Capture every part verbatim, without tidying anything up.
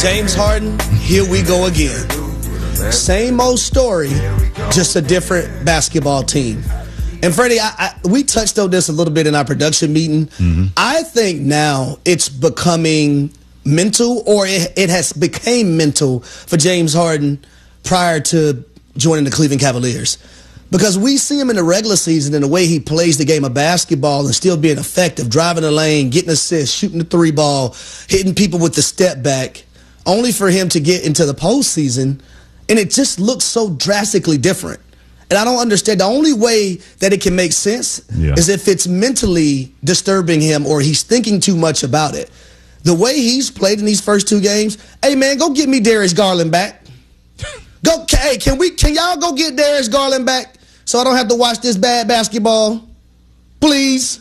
James Harden, here we go again. Same old story, just a different basketball team. And Freddie, I, I, we touched on this a little bit in our production meeting. Mm-hmm. I think now it's becoming mental, or it, it has become mental for James Harden prior to joining the Cleveland Cavaliers. Because we see him in the regular season in the way he plays the game of basketball and still being effective, driving the lane, getting assists, shooting the three ball, hitting people with the step back, only for him to get into the postseason, and it just looks so drastically different. And I don't understand. The only way that it can make sense yeah. is if it's mentally disturbing him or he's thinking too much about it. The way he's played in these first two games, hey, man, go get me Darius Garland back. Go, hey, can we? Can y'all go get Darius Garland back so I don't have to watch this bad basketball? Please.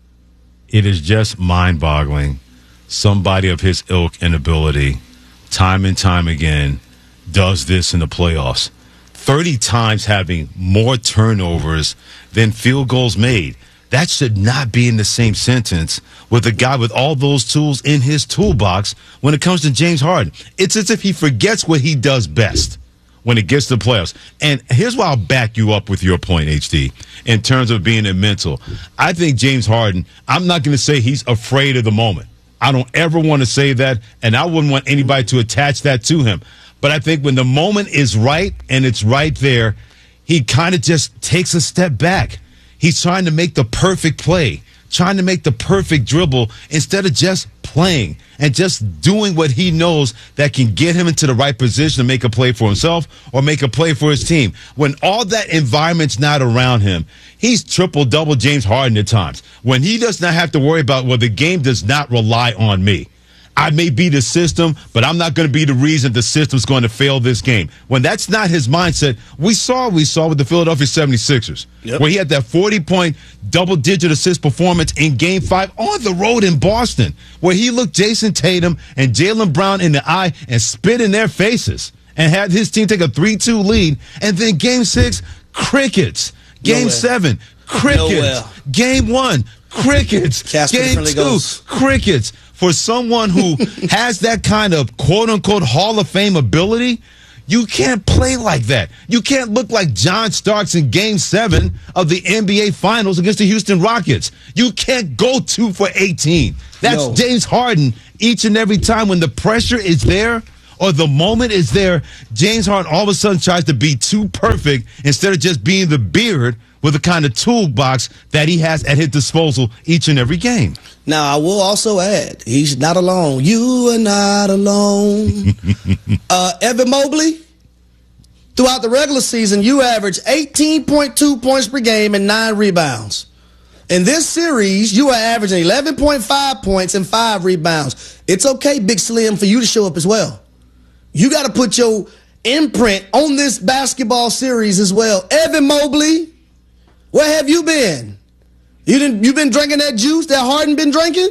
It is just mind-boggling. Somebody of his ilk and ability, time and time again, does this in the playoffs. thirty times having more turnovers than field goals made. That should not be in the same sentence with a guy with all those tools in his toolbox when it comes to James Harden. It's as if he forgets what he does best when it gets to the playoffs. And here's why I'll back you up with your point, H D, in terms of being a mental. I think James Harden, I'm not going to say he's afraid of the moment. I don't ever want to say that, and I wouldn't want anybody to attach that to him. But I think when the moment is right and it's right there, he kind of just takes a step back. He's trying to make the perfect play, trying to make the perfect dribble instead of just playing and just doing what he knows that can get him into the right position to make a play for himself or make a play for his team. When all that environment's not around him, he's triple-double James Harden at times. When he does not have to worry about, well, the game does not rely on me. I may be the system, but I'm not going to be the reason the system's going to fail this game. When that's not his mindset, we saw we saw with the Philadelphia seventy-sixers, yep. where he had that forty-point double-digit assist performance in Game five on the road in Boston, where he looked Jason Tatum and Jaylen Brown in the eye and spit in their faces and had his team take a three two lead. And then Game six, crickets. Game Nowhere. seven, crickets. Nowhere. Game one, crickets. Casper Game two, goes. crickets. For someone who has that kind of quote-unquote Hall of Fame ability, you can't play like that. You can't look like John Starks in Game seven of the N B A Finals against the Houston Rockets. You can't go two for eighteen. That's no. James Harden each and every time when the pressure is there or the moment is there. James Harden all of a sudden tries to be too perfect instead of just being the beard with the kind of toolbox that he has at his disposal each and every game. Now, I will also add, he's not alone. You are not alone. uh, Evan Mobley, throughout the regular season, you averaged eighteen point two points per game and nine rebounds. In this series, you are averaging eleven point five points and five rebounds. It's okay, Big Slim, for you to show up as well. You got to put your imprint on this basketball series as well. Evan Mobley, where have you been? You didn't, you been drinking that juice that Harden been drinking?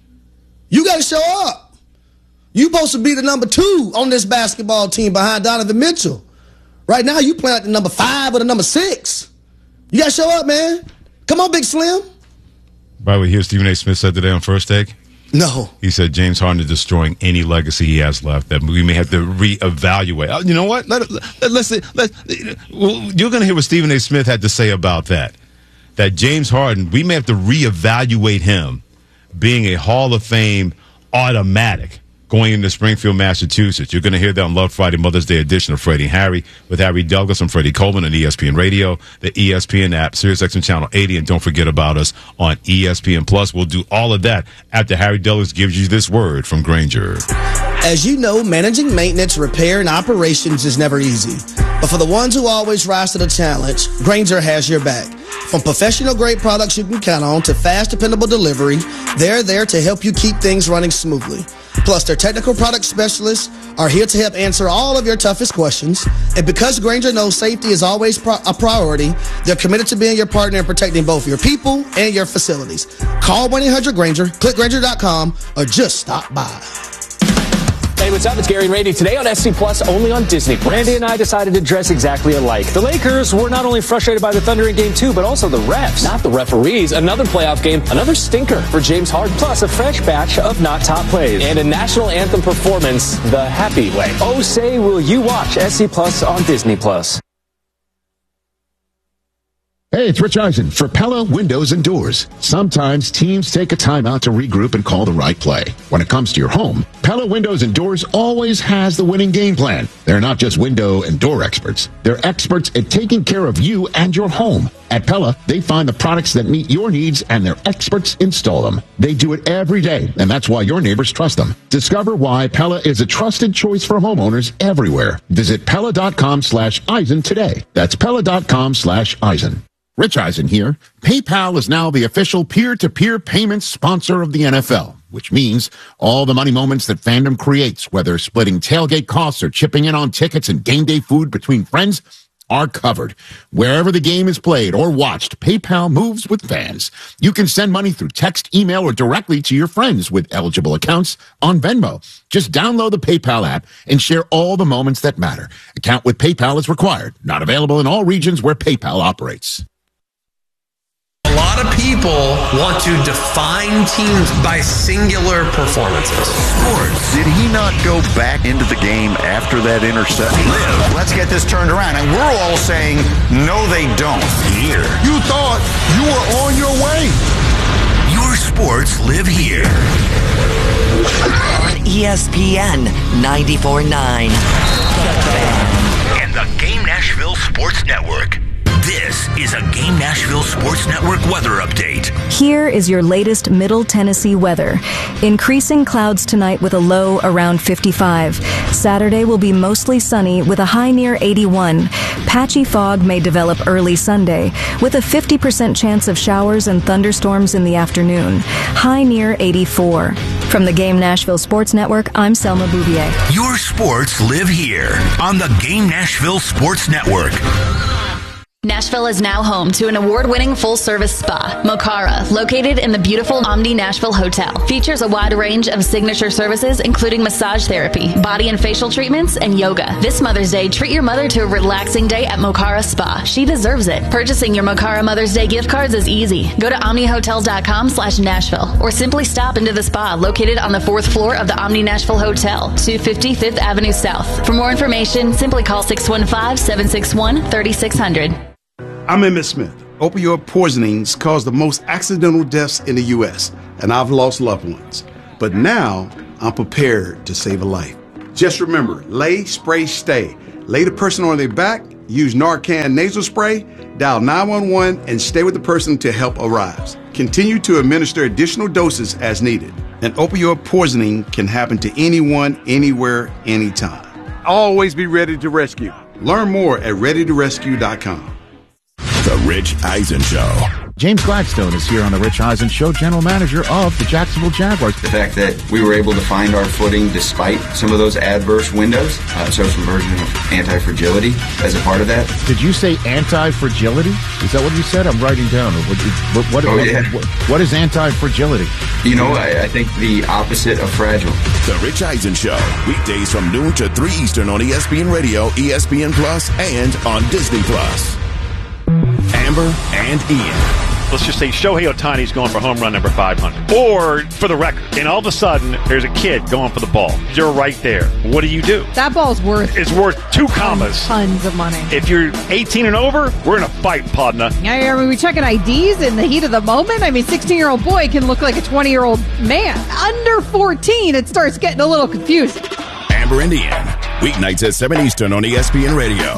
You got to show up. You supposed to be the number two on this basketball team behind Donovan Mitchell. Right now, you playing like the number five or the number six. You got to show up, man. Come on, Big Slim. By the way, here's Stephen A. Smith said today on First Take. No. He said James Harden is destroying any legacy he has left, that we may have to reevaluate. You know what? Let, let, let's, let, well, you're going to hear what Stephen A. Smith had to say about that. That James Harden, we may have to reevaluate him being a Hall of Fame automatic going into Springfield, Massachusetts. You're going to hear that on Love Friday Mother's Day edition of Freddie and Harry with Harry Douglas and Freddie Coleman on E S P N Radio, the E S P N app, SiriusXM Channel eighty, and don't forget about us on E S P N Plus. We'll do all of that after Harry Douglas gives you this word from Grainger. As you know, managing maintenance, repair, and operations is never easy. But for the ones who always rise to the challenge, Grainger has your back. From professional-grade products you can count on to fast, dependable delivery, they're there to help you keep things running smoothly. Plus, their technical product specialists are here to help answer all of your toughest questions. And because Grainger knows safety is always pro- a priority, they're committed to being your partner in protecting both your people and your facilities. Call one eight hundred Grainger, click Grainger dot com, or just stop by. Hey, what's up? It's Gary and Randy today on S C Plus, only on Disney Plus. Randy and I decided to dress exactly alike. The Lakers were not only frustrated by the Thunder in game two, but also the refs. Not the referees. Another playoff game, another stinker for James Harden. Plus a fresh batch of not top plays. And a national anthem performance the happy way. Oh, say, will you watch S C Plus on Disney Plus? Hey, it's Rich Eisen for Pella Windows and Doors. Sometimes teams take a timeout to regroup and call the right play. When it comes to your home, Pella Windows and Doors always has the winning game plan. They're not just window and door experts. They're experts at taking care of you and your home. At Pella, they find the products that meet your needs and their experts install them. They do it every day, and that's why your neighbors trust them. Discover why Pella is a trusted choice for homeowners everywhere. Visit Pella.com slash Eisen today. That's Pella.com slash Eisen. Rich Eisen here. PayPal is now the official peer-to-peer payments sponsor of the N F L, which means all the money moments that fandom creates, whether splitting tailgate costs or chipping in on tickets and game day food between friends, are covered. Wherever the game is played or watched, PayPal moves with fans. You can send money through text, email, or directly to your friends with eligible accounts on Venmo. Just download the PayPal app and share all the moments that matter. Account with PayPal is required. Not available in all regions where PayPal operates. A lot of people want to define teams by singular performances. Sports. Did he not go back into the game after that interception? Live. Let's get this turned around. And we're all saying, no, they don't. Here. You thought you were on your way. Your sports live here. On E S P N ninety-four point nine. The Fan. And the Game Nashville Sports Network. This is a Game Nashville Sports Network weather update. Here is your latest Middle Tennessee weather. Increasing clouds tonight with a low around fifty-five. Saturday will be mostly sunny with a high near eighty-one. Patchy fog may develop early Sunday with a fifty percent chance of showers and thunderstorms in the afternoon. High near eighty-four. From the Game Nashville Sports Network, I'm Selma Bouvier. Your sports live here on the Game Nashville Sports Network. Nashville is now home to an award-winning full-service spa, Mocara, located in the beautiful Omni Nashville Hotel. Features a wide range of signature services, including massage therapy, body and facial treatments, and yoga. This Mother's Day, treat your mother to a relaxing day at Mocara Spa. She deserves it. Purchasing your Mocara Mother's Day gift cards is easy. Go to omnihotels.com slash Nashville, or simply stop into the spa located on the fourth floor of the Omni Nashville Hotel, two fifty Fifth Avenue South. For more information, simply call six one five, seven six one, three six zero zero. I'm Emmett Smith. Opioid poisonings cause the most accidental deaths in the U S, and I've lost loved ones. But now, I'm prepared to save a life. Just remember, lay, spray, stay. Lay the person on their back, use Narcan nasal spray, dial nine one one, and stay with the person till help arrives. Continue to administer additional doses as needed. An opioid poisoning can happen to anyone, anywhere, anytime. Always be ready to rescue. Learn more at ready to rescue dot com. The Rich Eisen Show. James Gladstone is here on the Rich Eisen Show, general manager of the Jacksonville Jaguars. The fact that we were able to find our footing despite some of those adverse windows, uh, so some version of anti-fragility as a part of that. Did you say anti-fragility? Is that what you said? I'm writing down. What, what, what, oh, yeah. what, what is anti-fragility? You know, I, I think the opposite of fragile. The Rich Eisen Show, weekdays from noon to three Eastern on E S P N Radio, E S P N Plus, and on Disney Plus. Amber and Ian. Let's just say Shohei Ohtani's going for home run number five hundred. Or for the record. And all of a sudden, there's a kid going for the ball. You're right there. What do you do? That ball's worth... It's worth two commas. Tons of money. If you're eighteen and over, we're in a fight, partner. Yeah, I mean, we checking I Ds in the heat of the moment. I mean, sixteen-year-old boy can look like a twenty-year-old man. Under fourteen, it starts getting a little confusing. Amber and Ian. Weeknights at seven Eastern on E S P N Radio.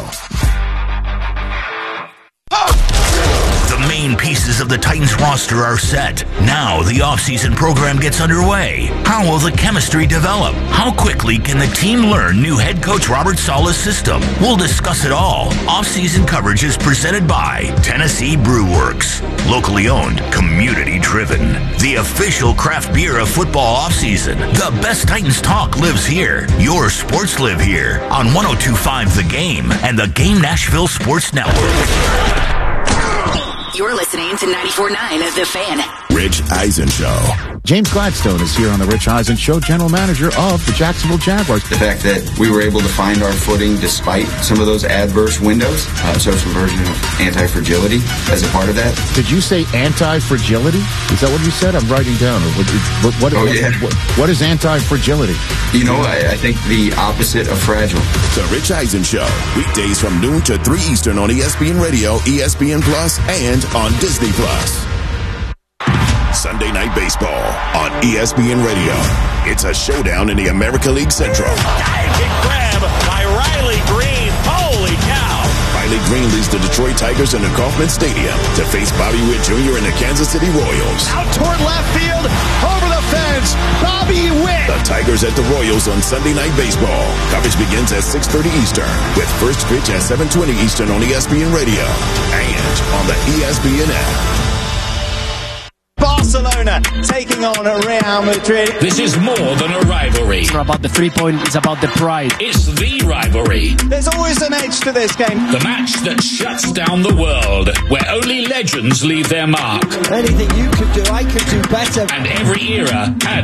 The main pieces of the Titans roster are set. Now the offseason program gets underway. How will the chemistry develop? How quickly can the team learn new head coach Robert Saleh's system? We'll discuss it all. Offseason coverage is presented by Tennessee Brew Works. Locally owned, community driven. The official craft beer of football offseason. The best Titans talk lives here. Your sports live here on one oh two point five The Game and the Game Nashville Sports Network. You're listening to ninety-four point nine of The Fan. Rich Eisen Show. James Gladstone is here on the Rich Eisen Show, general manager of the Jacksonville Jaguars. The fact that we were able to find our footing despite some of those adverse windows, uh, so some version of anti-fragility as a part of that. Did you say anti-fragility? Is that what you said? I'm writing down. What, what, what, oh, yeah. what, what is anti-fragility? You know, I, I think the opposite of fragile. The Rich Eisen Show, weekdays from noon to three Eastern on E S P N Radio, E S P N Plus, and on Disney Plus. Sunday Night Baseball on E S P N Radio. It's a showdown in the America League Central. Diving grab by Riley Green. Holy cow! Riley Green leads the Detroit Tigers into Kauffman Stadium to face Bobby Witt Junior and the Kansas City Royals. Out toward left field, over the fence, Bobby Witt. The Tigers at the Royals on Sunday Night Baseball. Coverage begins at six thirty Eastern with first pitch at seven twenty Eastern on E S P N Radio and on the E S P N app. Barcelona taking on Real Madrid. This is more than a rivalry. It's not about the three point, it's about the pride. It's the rivalry. There's always an edge to this game. The match that shuts down the world, where only legends leave their mark. Anything you could do, I could do better. And every era had